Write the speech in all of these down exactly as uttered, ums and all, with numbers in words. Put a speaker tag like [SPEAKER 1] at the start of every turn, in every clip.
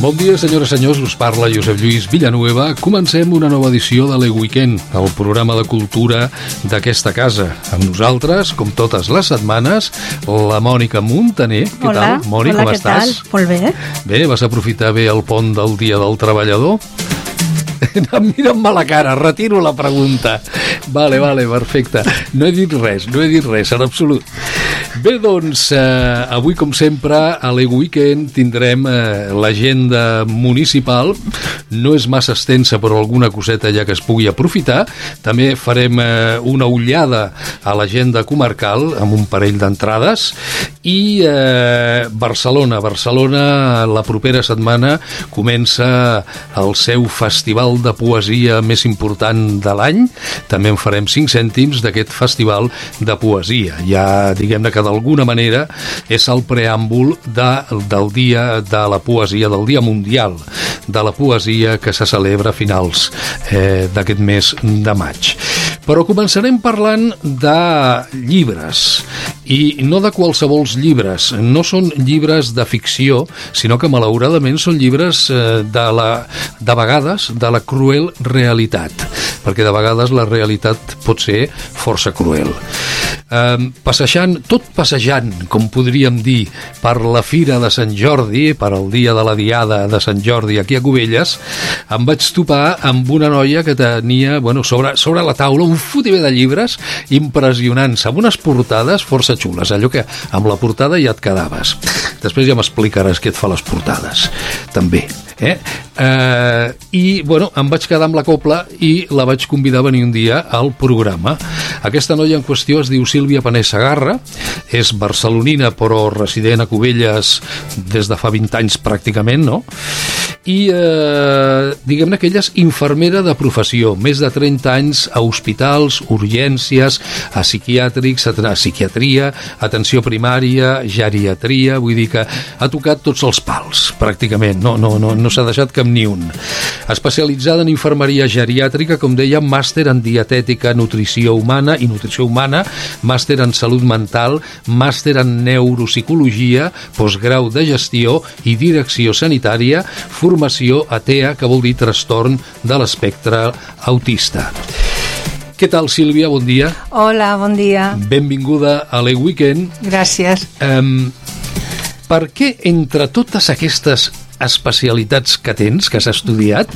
[SPEAKER 1] Bon dia, senyores i senyors, us parla Josep Lluís Villanueva. Comencem una nova edició de l'E Weekend, el programa de cultura d'aquesta casa. Amb nosaltres, com totes les setmanes, la Mònica Muntaner. Què
[SPEAKER 2] Hola.
[SPEAKER 1] tal, Mònica,
[SPEAKER 2] Hola,
[SPEAKER 1] com
[SPEAKER 2] què
[SPEAKER 1] estàs?
[SPEAKER 2] tal? Molt bé.
[SPEAKER 1] Bé, vas aprofitar bé el pont del Dia del Treballador? Mira'm-me la cara, retiro la pregunta. Vale, vale, perfecte. No he dit res, no he dit res, en absolut. Bé, doncs, eh, avui, com sempre, a l'E Weekend tindrem eh, l'agenda municipal. No és massa extensa, però alguna coseta ja que es pugui aprofitar. També farem eh, una ullada a l'agenda comarcal amb un parell d'entrades. I eh, Barcelona. Barcelona, la propera setmana, comença el seu festival de poesia més important de l'any. També en farem cinc cèntims d'aquest festival de poesia. Ja, diguem-ne que d'alguna manera és el preàmbul de, del dia de la poesia, del Dia Mundial de la Poesia que se celebra a finals eh, d'aquest mes de maig. Però començarem parlant de llibres, i no de qualsevol llibres. No són llibres de ficció, sinó que malauradament són llibres eh, de, la, de vegades de la cruel realitat, perquè de vegades la realitat pot ser força cruel. Eh, passejant, tot passejant, com podríem dir, per la Fira de Sant Jordi, per al dia de la Diada de Sant Jordi aquí a Cubelles, em vaig topar amb una noia que tenia, bueno, sobre, sobre la taula un fotimer de llibres impressionants, amb unes portades força xules, allò que amb la portada ja et quedaves. Després ja m'explicaràs què et fa les portades, també. Eh? Eh, I, bueno, em vaig quedar amb la copla i la vaig convidar a venir un dia al programa. Aquesta noia en qüestió es diu Sílvia Panés Segarra, és barcelonina però resident a Cubelles des de fa vint anys pràcticament, no? I eh, diguem-ne que ella és infermera de professió, més de trenta anys a hospitals, urgències, a psiquiàtrics, a psiquiatria, atenció primària, geriatria, vull dir que ha tocat tots els pals, pràcticament, no, no, no, no s'ha deixat cap ni un. Especialitzada en infermeria geriàtrica, com deia, màster en dietètica, nutrició humana i nutrició humana, màster en salut mental, màster en neuropsicologia, postgrau de gestió i direcció sanitària, formació A T E A, que vol dir trastorn de l'espectre autista. Què tal, Sílvia? Bon dia.
[SPEAKER 2] Hola, bon dia.
[SPEAKER 1] Benvinguda a l'E Weekend.
[SPEAKER 2] Gràcies.
[SPEAKER 1] Um, per què entre totes aquestes especialitats que tens, que has estudiat,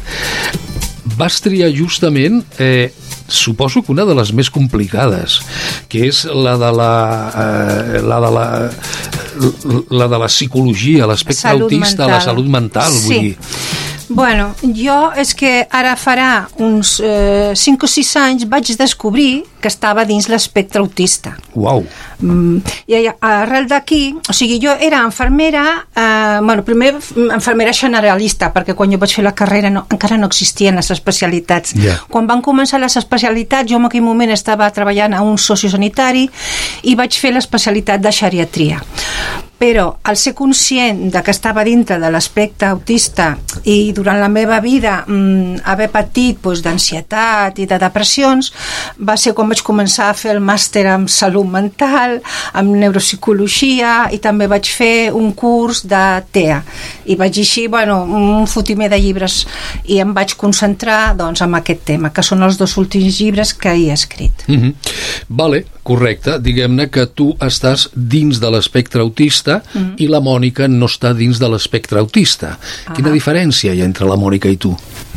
[SPEAKER 1] vas triar justament, eh, suposo que una de les més complicades, que és la de la, eh, la de la, la de la psicologia, l'aspecte autista, mental. La salut mental,
[SPEAKER 2] sí.
[SPEAKER 1] Vull dir.
[SPEAKER 2] Bueno, jo és que ara farà uns eh, cinc o sis anys vaig descobrir que estava dins l'espectre autista.
[SPEAKER 1] Uau!
[SPEAKER 2] Mm, I arrel d'aquí, o sigui, jo era infermera, eh, bueno, primer infermera generalista, perquè quan jo vaig fer la carrera no, encara no existien les especialitats.
[SPEAKER 1] Yeah.
[SPEAKER 2] Quan van començar les especialitats, jo en aquell moment estava treballant a un sociosanitari i vaig fer l'especialitat de geriatria. Però al ser conscient de que estava dintre de l'aspecte autista i durant la meva vida mmm, haver patit doncs, d'ansietat i de depressions, va ser quan vaig començar a fer el màster en salut mental, en neuropsicologia, i també vaig fer un curs de T E A. I vaig així, bueno, un fotimer de llibres, i em vaig concentrar doncs, en aquest tema, que són els dos últims llibres que he escrit.
[SPEAKER 1] Mm-hmm. Vale, correcte. Diguem-ne que tu estàs dins de l'espectre autista mm-hmm. i la Mònica no està dins de l'espectre autista. Ah. Quina diferència hi ha entre la Mònica i tu?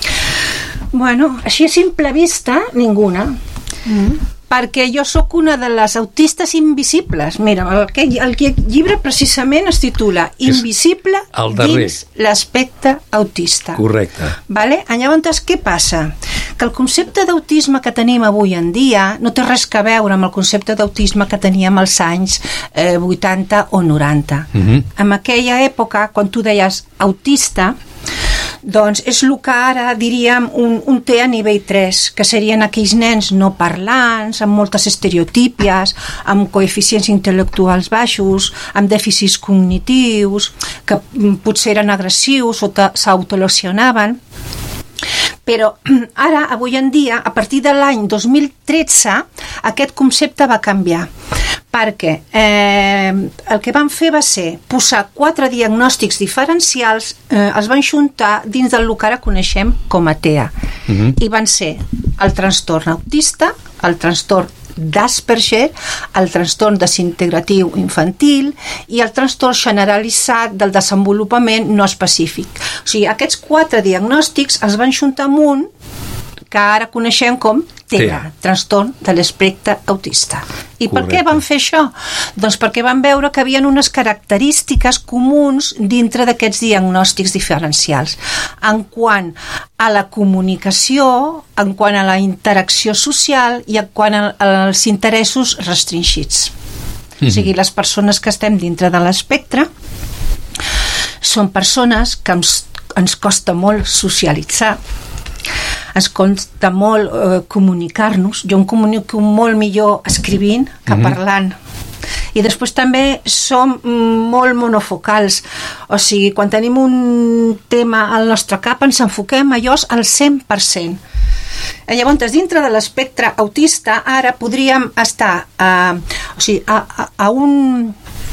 [SPEAKER 2] Bueno, així a simple vista, ninguna. Mm. Perquè jo sóc una de les autistes invisibles. Mira, el, el llibre precisament es titula Invisible dins l'aspecte autista.
[SPEAKER 1] Correcte.
[SPEAKER 2] Vale? Llavors, què passa? Que el concepte d'autisme que tenim avui en dia no té res a veure amb el concepte d'autisme que teníem als anys eh, vuitanta o noranta. Mm-hmm. En aquella època, quan tu deies autista, doncs és el que ara diríem un, un T a nivell tres, que serien aquells nens no parlants, amb moltes estereotípies, amb coeficients intel·lectuals baixos, amb dèficits cognitius, que potser eren agressius o s'autolesionaven. Però ara, avui en dia, a partir de l'any dos mil tretze, aquest concepte va canviar, perquè eh, el que van fer va ser posar quatre diagnòstics diferencials, eh, els van juntar dins del que ara coneixem com a T E A. Uh-huh. I van ser el trastorn autista, el trastorn d'Asperger, el trastorn desintegratiu infantil i el trastorn generalitzat del desenvolupament no específic. O sigui, aquests quatre diagnòstics els van juntar amb un que ara coneixem com T E A, trastorn de l'espectre autista. I Correcte. Per què van fer això? Doncs perquè van veure que hi havia unes característiques comuns dintre d'aquests diagnòstics diferencials, en quant a la comunicació, en quant a la interacció social i en quant als interessos restringits. Mm-hmm. O sigui, les persones que estem dintre de l'espectre són persones que ens, ens costa molt socialitzar, ens costa molt eh, comunicar-nos. Jo em comunico molt millor escrivint que mm-hmm. parlant. I després també som molt monofocals, o sigui, quan tenim un tema al nostre cap ens enfoquem a allò al cent per cent. Llavors, dintre de l'espectre autista, ara podríem estar a, o sigui, a, a, a un...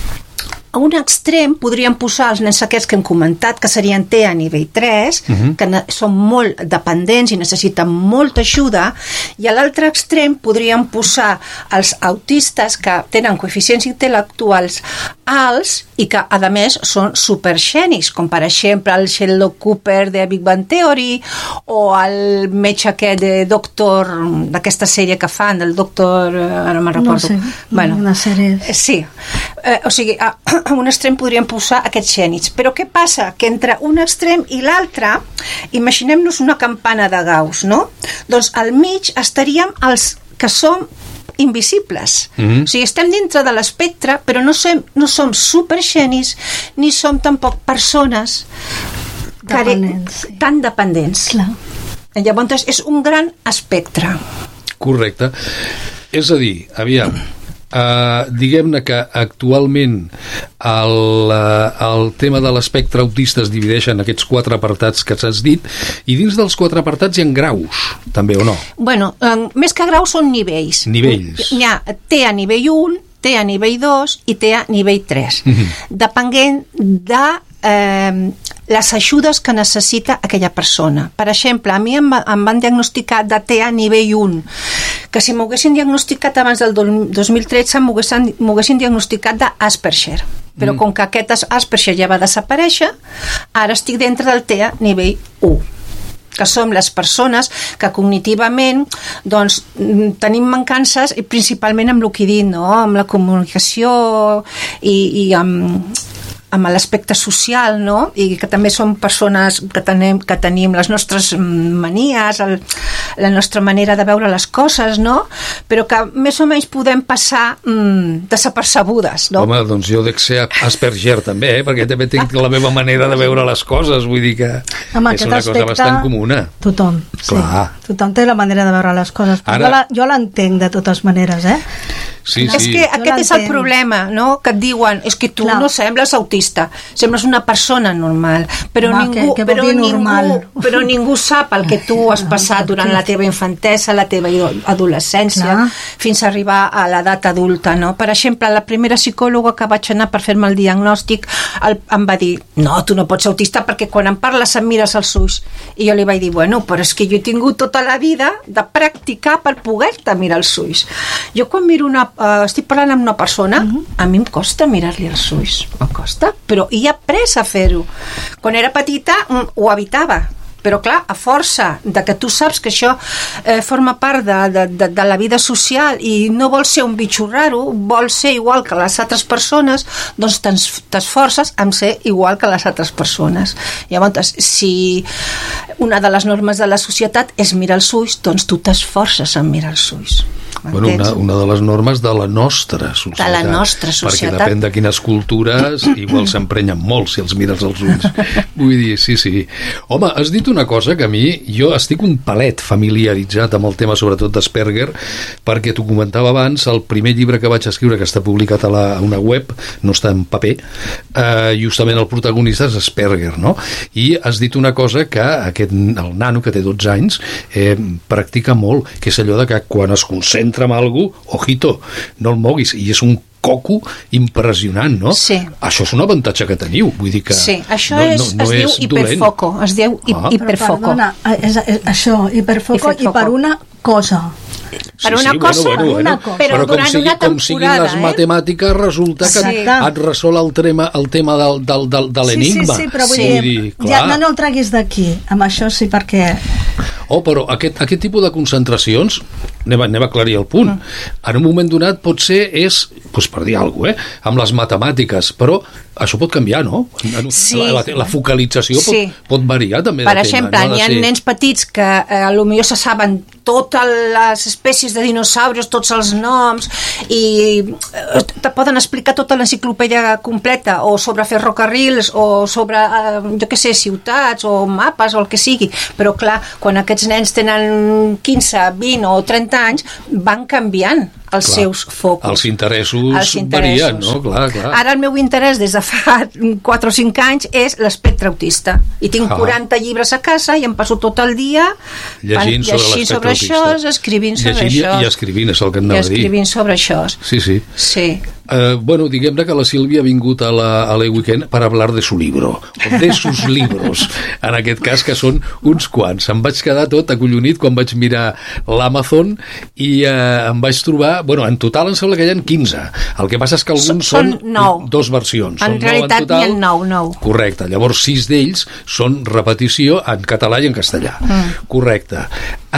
[SPEAKER 2] A un extrem podríem posar els nens aquests que hem comentat, que serien T E A nivell tres, uh-huh. que ne- són molt dependents i necessiten molta ajuda, i a l'altre extrem podríem posar els autistes que tenen coeficients intel·lectuals alts i que, a més, són supergènics, com per exemple el Sheldon Cooper de Big Bang Theory o el metge aquest de doctor, d'aquesta sèrie que fan, del doctor... Ara me'n recordo.
[SPEAKER 3] No sé,
[SPEAKER 2] bueno,
[SPEAKER 3] una sèrie...
[SPEAKER 2] Sí. Eh, o sigui, a, a un extrem podríem posar aquests gènics. Però què passa? Que entre un extrem i l'altre, imaginem-nos una campana de Gauss, no? Doncs al mig estaríem els que som invisibles. Mm-hmm. O sigui, estem dintre de l'espectre, però no som, no som supergenis, ni som tampoc persones
[SPEAKER 3] dependents,
[SPEAKER 2] sí. tan dependents.
[SPEAKER 3] Clar.
[SPEAKER 2] Llavors, és un gran espectre.
[SPEAKER 1] Correcte. És a dir, aviam, Uh, diguem-ne que actualment el, uh, el tema de l'espectre autista es divideix en aquests quatre apartats que s'has dit, i dins dels quatre apartats hi ha graus, també, o no?
[SPEAKER 2] Bueno, um, més que graus són nivells.
[SPEAKER 1] Nivells.
[SPEAKER 2] Hi ha T E A nivell un, T E A nivell dos i T E A nivell tres, mm-hmm. depenent de eh, les ajudes que necessita aquella persona. Per exemple, a mi em, va, em van diagnosticar de T E A nivell un, que si m'ho haguessin diagnosticat abans del dos mil tretze m'ho haguessin, m'ho haguessin diagnosticat d'Asperger, però mm. com que aquest Asperger ja va desaparèixer, ara estic dintre del T E A nivell u, que som les persones que cognitivament doncs, tenim mancances, i principalment amb el que he dit, no? Amb la comunicació i, i amb amb l'aspecte social, no? I que també som persones que tenim, que tenim les nostres manies, el, la nostra manera de veure les coses, no? Però que més o menys podem passar mm, desapercebudes, no?
[SPEAKER 1] Home, doncs jo dec ser Asperger també, eh? Perquè també tinc la meva manera de veure les coses, vull dir que
[SPEAKER 3] Home,
[SPEAKER 1] és una cosa bastant comuna.
[SPEAKER 3] Tothom, sí. Clar. Tothom té la manera de veure les coses. Ara... Jo l'entenc de totes maneres, eh?
[SPEAKER 1] Sí,
[SPEAKER 2] és
[SPEAKER 1] sí.
[SPEAKER 2] que aquest és el problema, no? Que et diuen, és que tu Clar. no sembles autista, sembles una persona normal, però,
[SPEAKER 3] Va,
[SPEAKER 2] ningú,
[SPEAKER 3] que, que
[SPEAKER 2] però,
[SPEAKER 3] normal.
[SPEAKER 2] ningú, però ningú sap el que tu has passat durant la teva infantesa, la teva adolescència, Clar. fins a arribar a l'edat adulta, no? Per exemple, la primera psicòloga que vaig anar per fer-me el diagnòstic el, em va dir, no, tu no pots ser autista perquè quan em parles em mires als ulls. I jo li vaig dir, bueno, però és que jo he tingut tota la vida de practicar per poder-te mirar als ulls. Jo quan miro una Uh, estic parlant amb una persona, uh-huh. a mi em costa mirar-li els ulls, em costa, però he après a fer-ho. Quan era petita mm, ho evitava, però clar, a força de que tu saps que això eh, forma part de, de, de, de la vida social i no vols ser un bitxo raro, vols ser igual que les altres persones, doncs t'esforces en ser igual que les altres persones. Llavors, si una de les normes de la societat és mirar els ulls, doncs tu t'esforces en mirar els ulls.
[SPEAKER 1] Bueno, una, una de les normes de la nostra societat.
[SPEAKER 2] De la nostra societat.
[SPEAKER 1] Perquè depèn de quines cultures, igual s'emprenyen molt si els mires als ulls. Vull dir, sí, sí. Home, has dit una cosa que a mi, jo estic un palet familiaritzat amb el tema, sobretot d'Asperger, perquè t'ho comentava abans, el primer llibre que vaig escriure, que està publicat a, la, a una web, no està en paper, eh, justament el protagonista és Asperger, no? I has dit una cosa que aquest, el nano, que té dotze anys, eh, practica molt, que és allò de que quan es concentra amb algú, ojito, no el moguis, i és un coco impressionant, no?
[SPEAKER 2] Sí.
[SPEAKER 1] Això és un avantatge que teniu, vull dir que...
[SPEAKER 2] Sí, això
[SPEAKER 1] no,
[SPEAKER 2] és,
[SPEAKER 1] no, no
[SPEAKER 2] es diu
[SPEAKER 1] és
[SPEAKER 2] hiperfoco, es diu
[SPEAKER 1] Ah.
[SPEAKER 2] hiperfoco.
[SPEAKER 3] Però perdona, és, és, això, hiperfoco,
[SPEAKER 2] Hiperfoco.
[SPEAKER 3] i per una cosa.
[SPEAKER 2] Per una cosa,
[SPEAKER 1] bueno, bueno,
[SPEAKER 3] una
[SPEAKER 1] bueno.
[SPEAKER 3] cosa.
[SPEAKER 2] però
[SPEAKER 1] Però com,
[SPEAKER 2] durant
[SPEAKER 1] sigui,
[SPEAKER 2] una
[SPEAKER 1] com siguin
[SPEAKER 2] temporada,
[SPEAKER 1] les
[SPEAKER 2] eh?
[SPEAKER 1] matemàtiques, resulta que
[SPEAKER 3] Sí.
[SPEAKER 1] et resol el tema, el tema del, del, del, de l'enigma.
[SPEAKER 3] Sí, sí, sí, però vull
[SPEAKER 2] Sí.
[SPEAKER 3] dir,
[SPEAKER 1] clar.
[SPEAKER 3] ja, no, no el treguis d'aquí, amb això sí, perquè...
[SPEAKER 1] Oh, però aquest, aquest tipus de concentracions, anem, a- anem a aclarir el punt, mm. en un moment donat potser és, doncs per dir alguna cosa, eh, amb les matemàtiques, però això pot canviar, no? En-
[SPEAKER 2] Sí.
[SPEAKER 1] La, la, la focalització pot,
[SPEAKER 2] Sí.
[SPEAKER 1] pot variar també
[SPEAKER 2] Per
[SPEAKER 1] de
[SPEAKER 2] exemple,
[SPEAKER 1] tema. No
[SPEAKER 2] hi ha
[SPEAKER 1] ser...
[SPEAKER 2] nens petits que eh, potser se saben totes les espècies de dinosaures, tots els noms, i eh, te poden explicar tota l'enciclopèdia completa, o sobre ferrocarrils, o sobre, eh, jo què sé, ciutats, o mapes, o el que sigui. Però, clar, quan aquests nens tenen quinze, vint o trenta anys, van canviant els
[SPEAKER 1] Clar,
[SPEAKER 2] seus focus.
[SPEAKER 1] els interessos
[SPEAKER 2] Els interessos.
[SPEAKER 1] varien, no? Clar, clar.
[SPEAKER 2] Ara el meu interès des de fa quatre o cinc anys és l'espectre autista. I tinc
[SPEAKER 1] Ah.
[SPEAKER 2] quaranta llibres a casa i em passo tot el dia
[SPEAKER 1] Llegint sobre
[SPEAKER 2] llegint sobre
[SPEAKER 1] l'espectre
[SPEAKER 2] això,
[SPEAKER 1] autista.
[SPEAKER 2] escrivint sobre
[SPEAKER 1] Llegint i-
[SPEAKER 2] això.
[SPEAKER 1] i escrivint, és el que et
[SPEAKER 2] I
[SPEAKER 1] anava a dir.
[SPEAKER 2] escrivint sobre això.
[SPEAKER 1] Sí, sí.
[SPEAKER 2] Sí.
[SPEAKER 1] Uh, bueno, diguem-ne que la Sílvia ha vingut a la, a l'E-Weekend per hablar de su libro, o de sus libros, en aquest cas, que són uns quants. Em vaig quedar tot acollonit quan vaig mirar l'Amazon i uh, em vaig trobar... Bueno, en total em sembla que hi ha quinze. El que passa és que alguns
[SPEAKER 2] Són-
[SPEAKER 1] són,
[SPEAKER 2] són nou.
[SPEAKER 1] dos versions.
[SPEAKER 2] En
[SPEAKER 1] Són
[SPEAKER 2] realitat
[SPEAKER 1] nou en
[SPEAKER 2] n'hi ha nou, nou.
[SPEAKER 1] Correcte. Llavors, sis d'ells són repetició en català i en castellà. Mm. Correcte.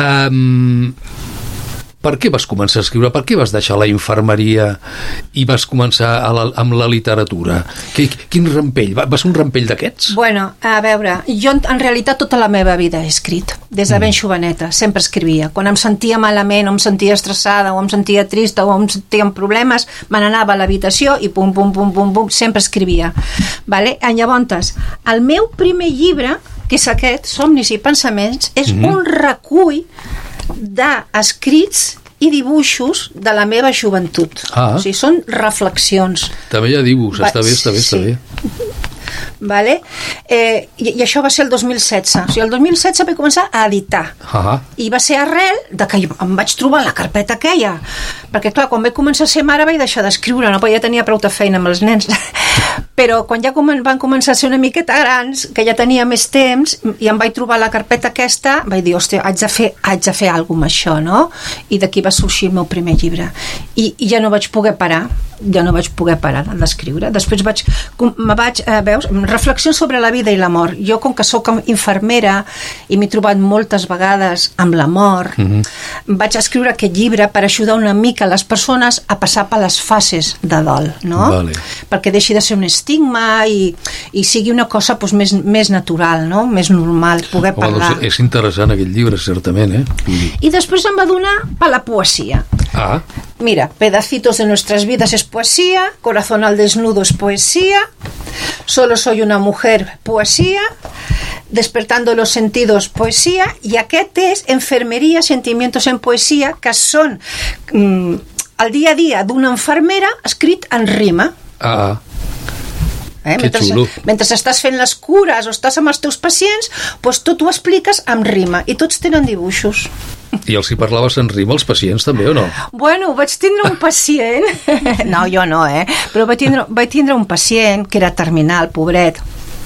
[SPEAKER 1] Um, per què vas començar a escriure? Per què vas deixar la infermeria i vas començar a la, amb la literatura? Que, quin rampell? Va, va ser un rampell d'aquests?
[SPEAKER 2] Bueno, a veure, jo en, en realitat tota la meva vida he escrit, des de ben joveneta, sempre escrivia. Quan em sentia malament, o em sentia estressada, o em sentia trista, o em sentia amb problemes, me n'anava a l'habitació i pum, pum, pum, pum, pum, sempre escrivia. Vale? Llavors, el meu primer llibre, que és aquest, Somnis i pensaments, és mm. un recull d'escrits i dibuixos de la meva joventut.
[SPEAKER 1] Ah.
[SPEAKER 2] O sigui, són reflexions.
[SPEAKER 1] També hi ha dibuix,
[SPEAKER 2] Va,
[SPEAKER 1] està bé, està bé, està
[SPEAKER 2] sí.
[SPEAKER 1] bé.
[SPEAKER 2] Vale? Eh, i, I això va ser el dos mil setze. O sigui, el dos mil setze vaig començar a editar.
[SPEAKER 1] Ah.
[SPEAKER 2] I va ser arrel de que jo em vaig trobar la carpeta aquella. Perquè, clar, quan vaig començar a ser mare vaig deixar d'escriure, no? Perquè ja tenia prou de feina amb els nens. Però quan ja comen van començar a ser una miqueta grans, que ja tenia més temps, i em vaig trobar la carpeta aquesta, vaig dir, hòstia, haig de fer, haig de fer alguna cosa amb això, no? I d'aquí va sorgir el meu primer llibre. I, i ja no vaig poder parar, ja no vaig poder parar d'escriure. Després vaig, me vaig, eh, veus, reflexions sobre la vida i la mort. Jo, com que sóc infermera i m'he trobat moltes vegades amb la mort, mm-hmm. vaig escriure aquest llibre per ajudar una mica les persones a passar per les fases de dol, no?
[SPEAKER 1] Vale.
[SPEAKER 2] Perquè deixi de ser un estigma i, i sigui una cosa doncs, més, més natural, no? Més normal, poder
[SPEAKER 1] Home,
[SPEAKER 2] parlar.
[SPEAKER 1] doncs és interessant aquest llibre, certament, eh? Vull dir.
[SPEAKER 2] I després em va donar per la poesia.
[SPEAKER 1] Ah,
[SPEAKER 2] Mira, pedacitos de nuestras vidas es poesía, corazón al desnudo es poesía, solo soy una mujer, poesía, despertando los sentidos, poesía, i aquest és enfermeria, sentimientos en poesía, que són mm, el dia a dia d'una infermera escrit en rima.
[SPEAKER 1] ah,
[SPEAKER 2] Eh?
[SPEAKER 1] Que
[SPEAKER 2] Mentre,
[SPEAKER 1] xulo.
[SPEAKER 2] mentre estàs fent les cures o estàs amb els teus pacients, doncs tu t'ho expliques amb rima i tots tenen dibuixos.
[SPEAKER 1] i els hi parlaves en rima als pacients també, o no?
[SPEAKER 2] Bueno, vaig tindre un pacient no, jo no, eh? Però vaig tindre, vaig tindre un pacient que era terminal, pobret,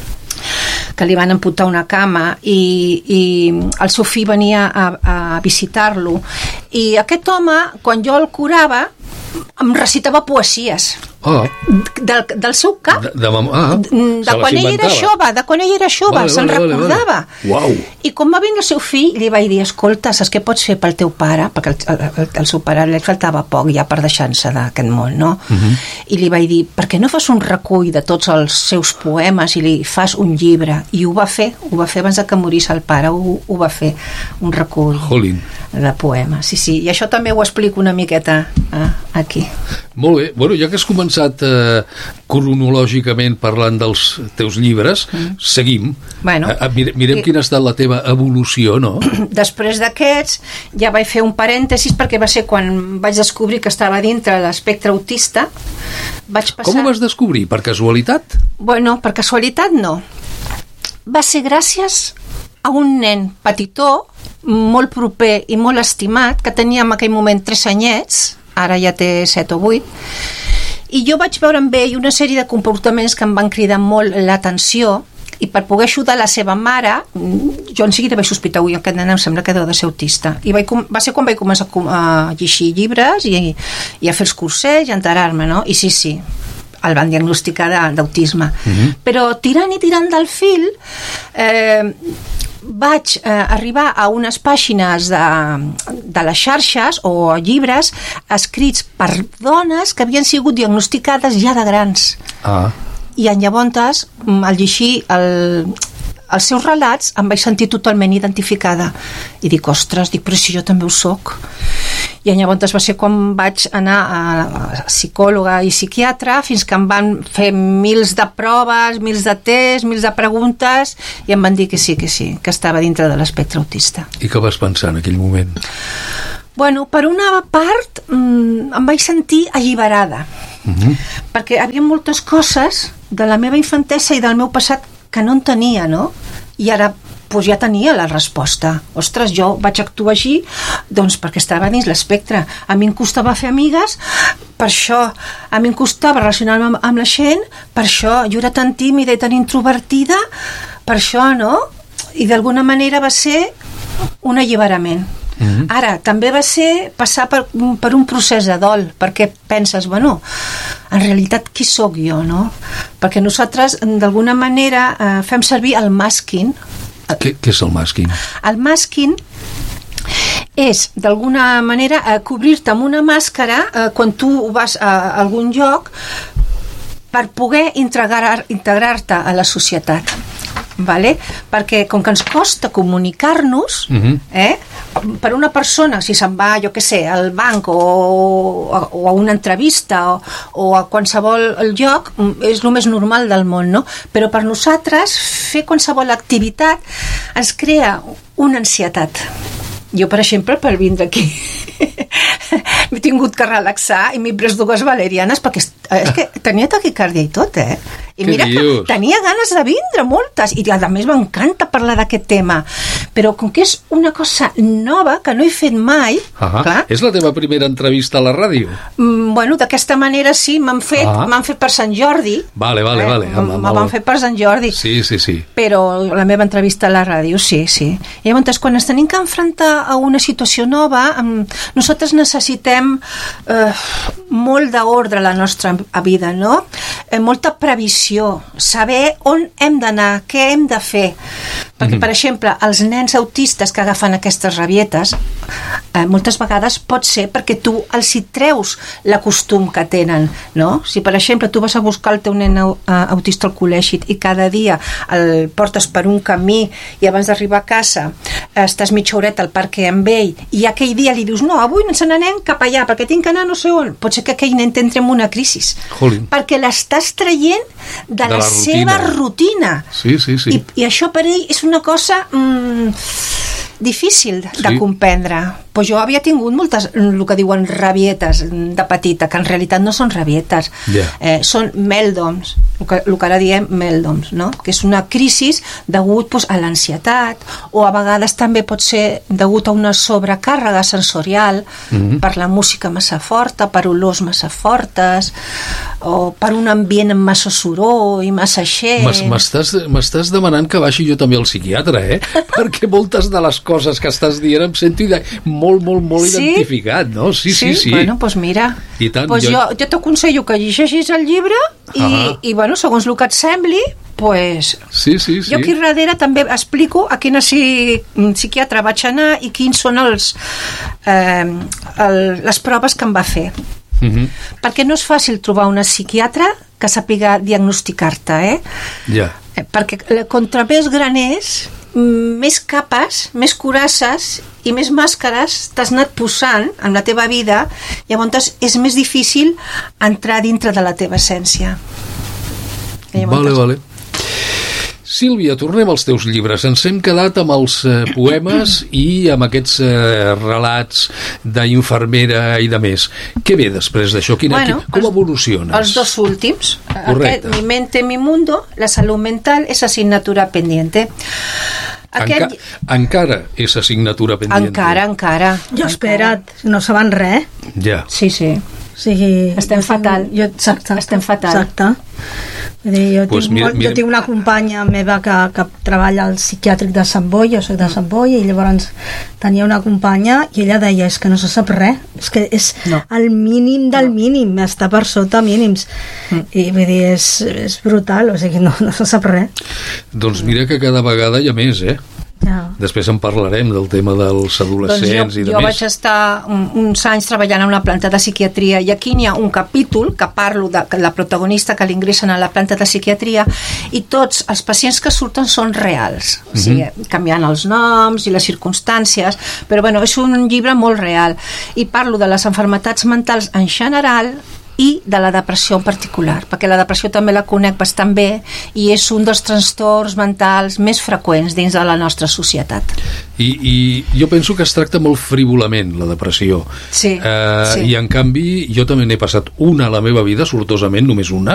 [SPEAKER 2] que li van amputar una cama i, i el seu fill venia a, a visitar-lo, i aquest home, quan jo el curava, em recitava poesies
[SPEAKER 1] Ah,
[SPEAKER 2] del, del seu cap,
[SPEAKER 1] de, de, mam... ah,
[SPEAKER 2] de
[SPEAKER 1] se les
[SPEAKER 2] quan ell era
[SPEAKER 1] inventava.
[SPEAKER 2] jove, de quan ell era jove,
[SPEAKER 1] Vale,
[SPEAKER 2] se'n
[SPEAKER 1] vale, vale,
[SPEAKER 2] recordava.
[SPEAKER 1] vale. Uau.
[SPEAKER 2] I quan va vindre el seu fill, li vaig dir, escolta, saps què pots fer pel teu pare? Perquè el, el, el seu pare li faltava poc ja per deixar-se d'aquest món, no? Uh -huh. I li vaig dir, per què no fas un recull de tots els seus poemes i li fas un llibre? I ho va fer, ho va fer abans que morís el pare, ho, ho va fer, un recull
[SPEAKER 1] Jolín.
[SPEAKER 2] de poemes, sí, sí. I això també ho explico una miqueta eh, aquí.
[SPEAKER 1] Molt bé. Bueno, ja que has començat eh, cronològicament parlant dels teus llibres, mm. seguim.
[SPEAKER 2] Bueno,
[SPEAKER 1] eh, mirem mirem
[SPEAKER 2] i...
[SPEAKER 1] quina ha estat la teva evolució, no?
[SPEAKER 2] Després d'aquests ja vaig fer un parèntesis perquè va ser quan vaig descobrir que estava dintre l'espectre autista. Vaig passar...
[SPEAKER 1] Com ho vas descobrir? Per casualitat?
[SPEAKER 2] Bueno, per casualitat no. Va ser gràcies a un nen petitó, molt proper i molt estimat, que tenia en aquell moment tres anyets, ara ja té set o vuit, I jo vaig veure amb ell una sèrie de comportaments que em van cridar molt l'atenció, i per poder ajudar la seva mare, jo en seguida vaig sospitar, ui, aquest nen em sembla que deu de ser autista. I vaig, va ser quan vaig començar a llegir llibres i, i a fer els cursets i a enterar-me, no? I sí, sí, el van diagnosticar d'autisme. Uh-huh. Però tirant i tirant del fil, eh, vaig eh, arribar a unes pàgines de, de les xarxes o llibres escrits per dones que havien sigut diagnosticades ja de grans. Ah. I en llavors, al llegir el, els seus relats, em vaig sentir totalment identificada. I dic, ostres, dic, però si jo també ho soc. I llavors va ser quan vaig anar a psicòloga i psiquiatra, fins que em van fer mils de proves, mils de tests, mils de preguntes, i em van dir que sí, que sí, que estava dintre de l'espectre autista.
[SPEAKER 1] I què vas pensar en aquell moment?
[SPEAKER 2] Bueno, per una part, mmm, em vaig sentir alliberada. Uh-huh. Perquè hi havia moltes coses de la meva infantesa i del meu passat que no en tenia, no? I ara pues, ja tenia la resposta. Ostres, jo vaig actuar així doncs perquè estava dins l'espectre. A mi em costava fer amigues, per això. A mi em costava relacionar-me amb, amb la gent, per això. Jo era tan tímida i tan introvertida, per això, no? I d'alguna manera va ser un alliberament. Mm-hmm. Ara, també va ser passar per, per un procés de dol, perquè penses, bueno, en realitat qui sóc jo, no? Perquè nosaltres, d'alguna manera, eh, fem servir el masking.
[SPEAKER 1] Què, què és el masking?
[SPEAKER 2] El masking és, d'alguna manera, eh, cobrir-te amb una màscara eh, quan tu vas a, a algun lloc per poder integrar, integrar-te a la societat. Vale? Perquè com que ens costa comunicar-nos, uh-huh. eh, per una persona, si se'n va, jo què sé, al banc o, o a una entrevista o, o a qualsevol lloc, és el més normal del món, no? Però per nosaltres fer qualsevol activitat ens crea una ansietat. Jo, per exemple, per vindre aquí m'he tingut que relaxar i m'he pres dues valerianes perquè és que tenia taquicàrdia i tot, eh? I
[SPEAKER 1] què
[SPEAKER 2] mira
[SPEAKER 1] dius?
[SPEAKER 2] Que tenia ganes de vindre, moltes, i a més m'encanta parlar d'aquest tema, però com que és una cosa nova que no he fet mai,
[SPEAKER 1] ah,
[SPEAKER 2] clar,
[SPEAKER 1] és la teva primera entrevista a la ràdio?
[SPEAKER 2] Mm, bueno, d'aquesta manera sí, m'han fet, ah. m'han fet per Sant Jordi.
[SPEAKER 1] Vale, vale, eh? vale.
[SPEAKER 2] Me van fer per Sant Jordi.
[SPEAKER 1] Sí, sí, sí.
[SPEAKER 2] Però la meva entrevista a la ràdio, sí, sí. I llavors, quan ens tenim que enfrontar a una situació nova, nosaltres necessitem eh, molt d'ordre a la nostra vida, no? Eh, molta previsió, saber on hem d'anar, què hem de fer. Perquè, per exemple, els nens autistes que agafen aquestes rabietes, eh, moltes vegades pot ser perquè tu els hi treus la costum que tenen, no? Si, per exemple, tu vas a buscar el teu nen autista al col·legi i cada dia el portes per un camí i abans d'arribar a casa estàs mitja horeta al parc amb ell i aquell dia li dius, no, avui ens n'anem cap allà perquè tinc que anar no sé on, pot ser que aquell nen t'entre en una crisi. Jolín. Perquè l'estàs traient de, de la, la seva rutina.
[SPEAKER 1] Sí, sí, sí.
[SPEAKER 2] I, i això per ell és una cosa mm, difícil de sí. comprendre. Pues jo havia tingut moltes, el que diuen rabietes de petita, que en realitat no són rabietes, yeah. eh, són meltdowns, el que, el que ara diem meltdowns, no? Que és una crisi degut pues, a l'ansietat, o a vegades també pot ser degut a una sobrecàrrega sensorial, mm-hmm. per la música massa forta, per olors massa fortes, o per un ambient amb massa soró i massa xent.
[SPEAKER 1] M'estàs, m'estàs demanant que baixi jo també al psiquiatre, eh? Perquè moltes de les coses que estàs dient em sento de... molt, molt, molt sí? identificat, no? Sí, sí, sí. sí.
[SPEAKER 2] Bueno, doncs pues mira, I tant, pues jo... jo, jo t'aconsello que llegeixis el llibre i, ah. i bueno, segons el que et sembli, pues,
[SPEAKER 1] sí, sí, sí.
[SPEAKER 2] jo aquí darrere també explico a quina psiquiatra vaig anar i quins són els, eh, el, les proves que em va fer. Uh-huh. Perquè no és fàcil trobar una psiquiatra que sàpiga diagnosticar-te, eh?
[SPEAKER 1] Ja.
[SPEAKER 2] Yeah. Perquè contra més gran és, més capes, més curasses i més màscares t'has anat posant en la teva vida, llavors és més difícil entrar dintre de la teva essència.
[SPEAKER 1] Llavors... Vale, vale. Sílvia, tornem als teus llibres. Ens hem quedat amb els eh, poemes i amb aquests eh, relats d'infermera i de més. Què ve després d'això? Quina, bueno, qui, com els, evoluciones?
[SPEAKER 2] Els dos últims. Aquest, mi mente, mi mundo, la salut mental és assignatura pendiente.
[SPEAKER 1] Aquest... Enca encara és assignatura pendiente.
[SPEAKER 2] Encara, encara.
[SPEAKER 3] Jo espera't, no saben res.
[SPEAKER 1] Ja.
[SPEAKER 2] Sí, sí.
[SPEAKER 3] O sigui,
[SPEAKER 2] estem fatal.
[SPEAKER 3] Jo, exacte,
[SPEAKER 2] estem fatal.
[SPEAKER 3] Exacte. Vull dir, jo, pues tinc, mira, mira. jo tinc una companya meva que, que treballa al psiquiàtric de Sant Boi, jo soc de Sant Boi, i llavors tenia una companya i ella deia, és que no se sap res, és que és no. el mínim del no. mínim, està per sota mínims. Mm. I vull dir, és, és brutal, o sigui, no, no se sap res.
[SPEAKER 1] Doncs mira que cada vegada hi ha més, eh? Ja. Després en parlarem del tema dels adolescents doncs jo, i de
[SPEAKER 2] jo
[SPEAKER 1] més.
[SPEAKER 2] vaig estar uns anys treballant en una planta de psiquiatria i aquí n'hi ha un capítol que parlo de la protagonista que l'ingressen a la planta de psiquiatria i tots els pacients que surten són reals, o sigui, mm-hmm. canviant els noms i les circumstàncies, però bueno, és un llibre molt real i parlo de les malalties mentals en general i de la depressió en particular, perquè la depressió també la conec bastant bé i és un dels trastorns mentals més freqüents dins de la nostra societat.
[SPEAKER 1] I, i jo penso que es tracta molt frívolament la depressió.
[SPEAKER 2] Sí,
[SPEAKER 1] eh,
[SPEAKER 2] sí.
[SPEAKER 1] I en canvi jo també n'he passat una a la meva vida, sortosament, només una,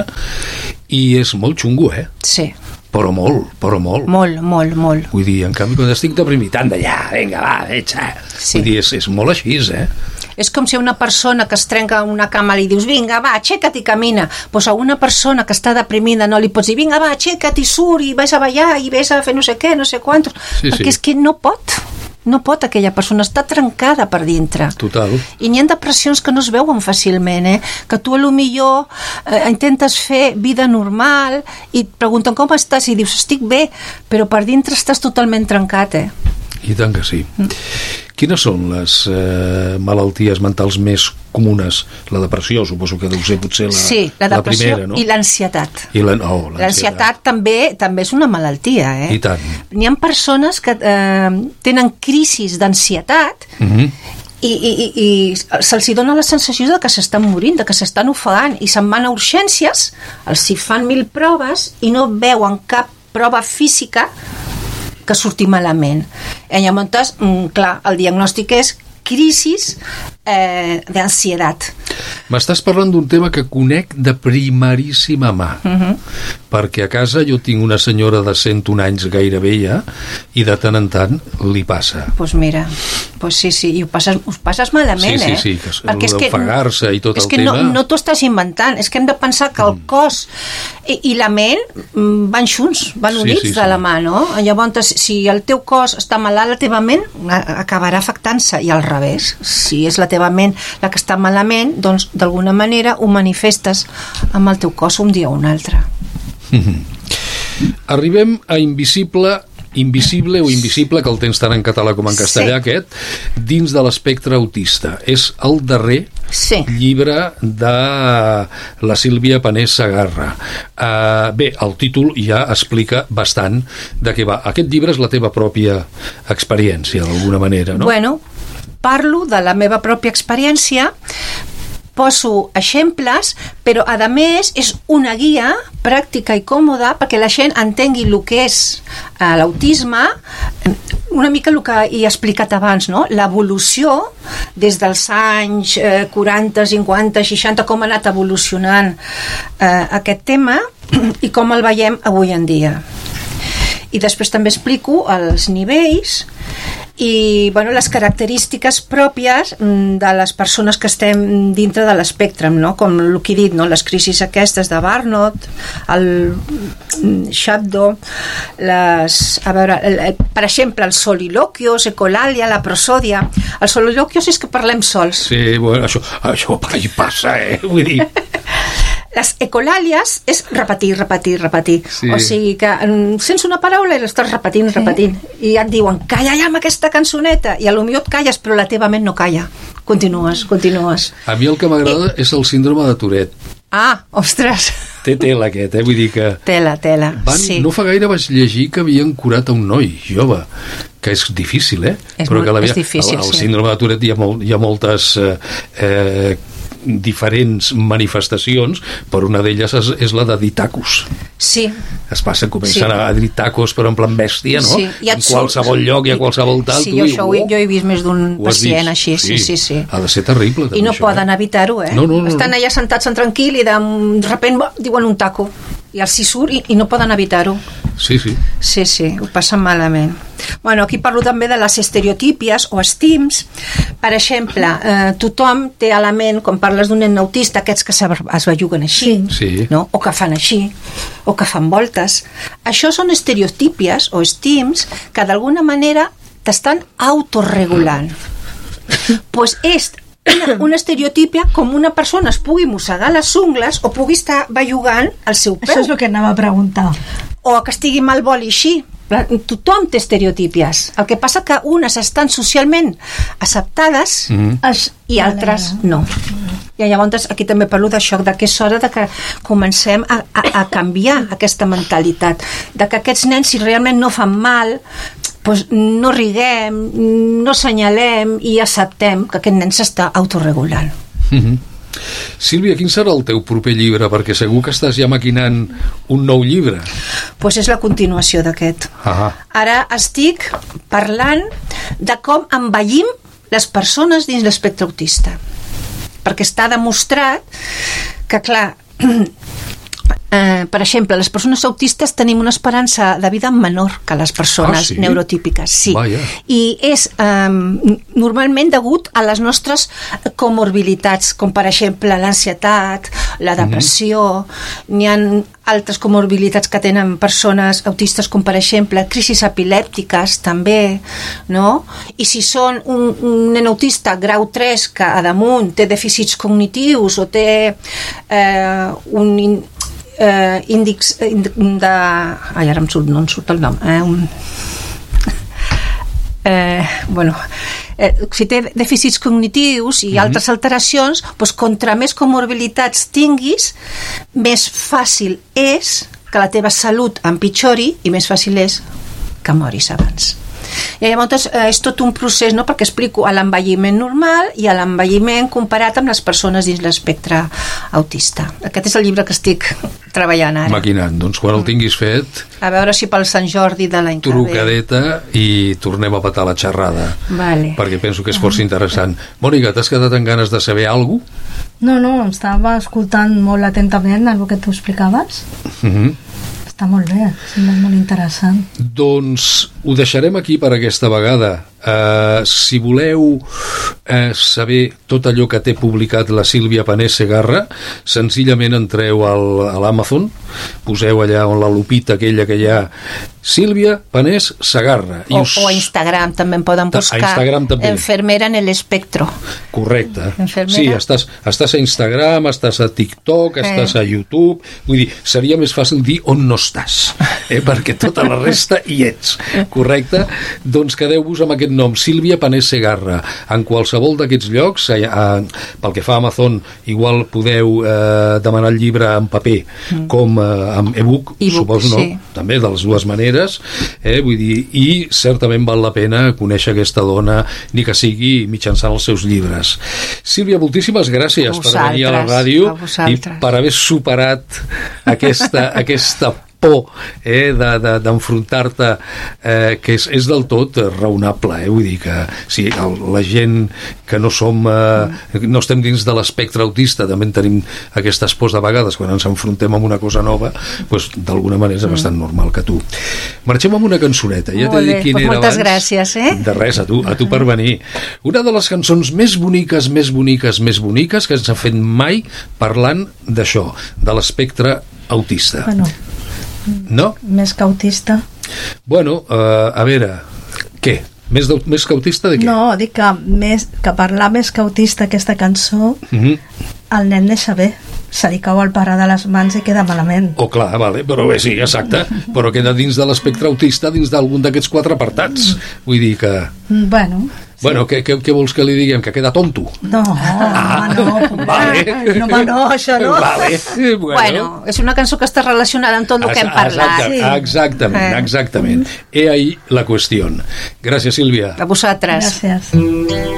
[SPEAKER 1] i és molt xungo, eh?
[SPEAKER 2] Sí.
[SPEAKER 1] Però molt, però molt.
[SPEAKER 2] Molt, molt, molt.
[SPEAKER 1] Vull dir, en canvi, quan estic deprimit, anda ja, vinga, va, etxa. Sí. Vull dir, és, és molt així, eh?
[SPEAKER 2] És com si una persona que es trenca una cama li dius, vinga, va, aixeca't i camina. Pues a una persona que està deprimida no li pots dir, vinga, va, aixeca't i surt i vés a ballar i vés a fer no sé què, no sé quantos. Sí, perquè sí. és que no pot. No pot aquella persona, està trencada per dintre.
[SPEAKER 1] Total.
[SPEAKER 2] I n'hi ha depressions que no es veuen fàcilment, eh? Que tu a lo millor eh, intentes fer vida normal i et pregunten com estàs i dius, estic bé, però per dintre estàs totalment trencat, eh?
[SPEAKER 1] I tant que sí. Mm. Quines són les eh, malalties mentals més comunes? La depressió, suposo que deu ser potser la,
[SPEAKER 2] sí, la,
[SPEAKER 1] la primera, no?
[SPEAKER 2] I l'ansietat.
[SPEAKER 1] I la, oh,
[SPEAKER 2] l'ansietat també, també és una malaltia, eh?
[SPEAKER 1] I tant.
[SPEAKER 2] N'hi ha persones que eh, tenen crisis d'ansietat mm-hmm. i, i, i, i se'ls dona la sensació de que s'estan morint, de que s'estan ofegant i se'n van a urgències, els hi fan mil proves i no veuen cap prova física que surti malament. I llavors, clar, el diagnòstic és crisis eh, d'ansietat.
[SPEAKER 1] M'estàs parlant d'un tema que conec de primeríssima mà, uh-huh. perquè a casa jo tinc una senyora de cent un anys gairebé ja, i de tant en tant li passa.
[SPEAKER 2] Doncs pues mira, pues sí, sí, i ho passes, ho passes malament,
[SPEAKER 1] sí,
[SPEAKER 2] eh?
[SPEAKER 1] Sí, sí, sí, d'ofegar-se i tot el tema.
[SPEAKER 2] És que no, no t'ho estàs inventant, és que hem de pensar que el cos i, i la ment van junts, van units sí, sí, sí. de la mà, no? Llavors, si el teu cos està malalt, la teva ment acabarà afectant-se, i al revés. Si és la teva ment la que està malament, doncs d'alguna manera ho manifestes amb el teu cos un dia o un altre.
[SPEAKER 1] Mm-hmm. Arribem a Invisible, Invisible o Invisible, que el tens tant en català com en castellà, sí. aquest, dins de l'espectre autista. És el darrer sí. llibre de la Sílvia Panés Segarra. Uh, bé, el títol ja explica bastant de què va. Aquest llibre és la teva pròpia experiència, d'alguna manera, no?
[SPEAKER 2] Bueno, parlo de la meva pròpia experiència, poso exemples, però a més és una guia pràctica i còmoda perquè la gent entengui el que és eh, l'autisme, una mica el que he explicat abans, no? L'evolució des dels anys eh, quaranta, cinquanta, seixanta, com ha anat evolucionant eh, aquest tema i com el veiem avui en dia. I després també explico els nivells i bueno, les característiques pròpies de les persones que estem dintre de l'espectre, no? Com el que he dit, no? Les crisis aquestes de Barnott, el Shabdo, les, a veure, el, el, per exemple, el soliloquios, ecolalia, la prosòdia. El soliloquios és que parlem sols.
[SPEAKER 1] Sí, bueno, això, això hi passa, eh? Vull dir...
[SPEAKER 2] Les ecolàlies és repetir, repetir, repetir. Sí. O sigui que sents una paraula i l'estàs repetint, repetint. I et diuen, calla ja amb aquesta cançoneta. I potser et calles, però la teva ment no calla. Continues, continues.
[SPEAKER 1] A mi el que m'agrada I... és el síndrome de Tourette.
[SPEAKER 2] Ah, ostres.
[SPEAKER 1] Té tela aquest, eh? Vull dir que...
[SPEAKER 2] Tela, tela,
[SPEAKER 1] Van,
[SPEAKER 2] sí.
[SPEAKER 1] No fa gaire vaig llegir que havien curat a un noi jove, que és difícil, eh?
[SPEAKER 2] És,
[SPEAKER 1] Però
[SPEAKER 2] molt,
[SPEAKER 1] que
[SPEAKER 2] és difícil,
[SPEAKER 1] el, el
[SPEAKER 2] sí.
[SPEAKER 1] El síndrome de Tourette hi ha, molt, hi ha moltes... Eh, eh, diferents manifestacions, però una d'elles és, és la de dir tacos.
[SPEAKER 2] Sí.
[SPEAKER 1] Es passa, comencen sí. a dir tacos però en plan bèstia, no?
[SPEAKER 2] Sí.
[SPEAKER 1] En qualsevol lloc i a qualsevol tal.
[SPEAKER 2] Sí, jo, això ho, jo he vist més d'un pacient així, sí, sí, sí.
[SPEAKER 1] Ha de ser terrible. També,
[SPEAKER 2] I no
[SPEAKER 1] això,
[SPEAKER 2] poden
[SPEAKER 1] eh?
[SPEAKER 2] evitar-ho, eh?
[SPEAKER 1] No, no, no,
[SPEAKER 2] Estan
[SPEAKER 1] no.
[SPEAKER 2] allà sentats en tranquil i de, de repent diuen un taco. i els hi surt i, i no poden evitar-ho.
[SPEAKER 1] Sí, sí.
[SPEAKER 2] Sí, sí, ho passen malament. Bueno, aquí parlo també de les estereotípies o estims. Per exemple, eh, tothom té a la ment, quan parles d'un nen autista, aquests que es belluguen així,
[SPEAKER 1] sí.
[SPEAKER 2] no? O que fan així, o que fan voltes. Això són estereotípies o estims que d'alguna manera t'estan autorregulant. Pues és una, una estereotípia com una persona es pugui mossegar les ungles o pugui estar bellugant el seu peu.
[SPEAKER 3] Això és el que anava a preguntar.
[SPEAKER 2] O que estigui mal boli així. Tothom té estereotípies. El que passa que unes estan socialment acceptades mm-hmm. i altres no. I llavors aquí també parlo d'això, de que és hora de que comencem a, a, a canviar aquesta mentalitat, de que aquests nens, si realment no fan mal, doncs no riguem, no senyalem i acceptem que aquest nen s'està autorregulant.
[SPEAKER 1] Mm-hmm. Sílvia, quin serà el teu proper llibre? Perquè segur que estàs ja maquinant un nou llibre.
[SPEAKER 2] Doncs pues és la continuació d'aquest.
[SPEAKER 1] Ah.
[SPEAKER 2] Ara estic parlant de com envellim les persones dins l'espectre autista. Perquè està demostrat que, clar, eh, per exemple, les persones autistes tenim una esperança de vida menor que les persones
[SPEAKER 1] ah, sí?
[SPEAKER 2] neurotípiques. Sí.
[SPEAKER 1] Vaja.
[SPEAKER 2] I és eh, normalment degut a les nostres comorbilitats, com per exemple l'ansietat, la depressió, mm-hmm. n'hi ha altres comorbilitats que tenen persones autistes, com per exemple crisis epilèptiques també, no? I si són un, un nen autista grau tres que a damunt té dèficits cognitius o té eh, un eh, índex de... Ai, ara em surt, no em surt el nom. Eh, un... Eh, bueno, eh, si té dèficits cognitius i mm-hmm. altres alteracions, doncs contra més comorbilitats tinguis, més fàcil és que la teva salut empitjori i més fàcil és que moris abans. I llavors eh, és tot un procés, no? Perquè explico a l'envelliment normal i a l'envelliment comparat amb les persones dins l'espectre autista. Aquest és el llibre que estic treballant ara.
[SPEAKER 1] Maquinant, doncs quan el tinguis fet...
[SPEAKER 2] A veure si pel Sant Jordi de l'any que ve.
[SPEAKER 1] Trucadeta i tornem a petar la xerrada.
[SPEAKER 2] Vale.
[SPEAKER 1] Perquè penso que és força interessant. Mònica, t'has quedat amb ganes de saber alguna cosa?
[SPEAKER 3] No, no, estava escoltant molt atentament el que tu explicaves. Mhm. Està molt bé, sembla molt interessant.
[SPEAKER 1] Doncs ho deixarem aquí per aquesta vegada. Uh, si voleu uh, saber tot allò que té publicat la Sílvia Panés Segarra, senzillament entreu al, a l'Amazon, poseu allà on la lupita aquella que hi ha, Sílvia Panés Segarra.
[SPEAKER 2] O, us... o a Instagram també en poden buscar.
[SPEAKER 1] A Instagram també.
[SPEAKER 2] Enfermera en el espectro.
[SPEAKER 1] Correcte.
[SPEAKER 2] Enfermera.
[SPEAKER 1] Sí, estàs, estàs a Instagram, estàs a TikTok, eh. estàs a YouTube, vull dir, seria més fàcil dir on no estàs, eh? Perquè tota la resta hi ets, correcte? Doncs quedeu-vos amb aquest nom, Sílvia Panés Segarra. En qualsevol d'aquests llocs, eh, eh, pel que fa a Amazon, igual podeu eh, demanar el llibre en paper mm. com eh, en e-book,
[SPEAKER 2] e-book
[SPEAKER 1] supos, no?
[SPEAKER 2] Sí.
[SPEAKER 1] També, de les dues maneres, eh, vull dir, i certament val la pena conèixer aquesta dona, ni que sigui mitjançant els seus llibres. Sílvia, moltíssimes gràcies per venir a la ràdio a i per haver superat aquesta, aquesta por eh, de, de, d'enfrontar-te eh, que és, és del tot raonable, eh? Vull dir que sí, el, la gent que no som eh, no estem dins de l'espectre autista també en tenim aquestes pors de vegades quan ens enfrontem amb una cosa nova, doncs d'alguna manera és mm. bastant normal que tu. Marxem amb una cançoneta, ja t'he dit quina
[SPEAKER 2] pues
[SPEAKER 1] era
[SPEAKER 2] moltes
[SPEAKER 1] abans.
[SPEAKER 2] Gràcies, eh?
[SPEAKER 1] De res, a tu, a tu per venir. Una de les cançons més boniques, més boniques, més boniques que ens ha fet mai parlant d'això, de l'espectre autista.
[SPEAKER 3] Bueno,
[SPEAKER 1] no?
[SPEAKER 3] Més que autista.
[SPEAKER 1] Bueno, uh, a veure, què? Més, més que autista de què?
[SPEAKER 3] No, dic que, més, que parlar més que autista aquesta cançó, mm-hmm. el nen deixa bé. Se li cau el pare de les mans i queda malament.
[SPEAKER 1] Oh, clar, vale, però bé, sí, exacte. Però queda dins de l'espectre autista, dins d'algun d'aquests quatre apartats. Vull dir que...
[SPEAKER 3] Bueno... Sí.
[SPEAKER 1] Bueno, què, què, què vols que li diguem? Que queda tonto?
[SPEAKER 3] No, ah, no,
[SPEAKER 1] vale.
[SPEAKER 3] no, no, això no.
[SPEAKER 1] Vale.
[SPEAKER 2] Bueno. bueno, és una cançó que està relacionada amb tot el que hem parlat.
[SPEAKER 1] Exacte, exactament, exactament. He ahí la qüestió. Gràcies, Sílvia.
[SPEAKER 2] A vosaltres.
[SPEAKER 3] Gràcies.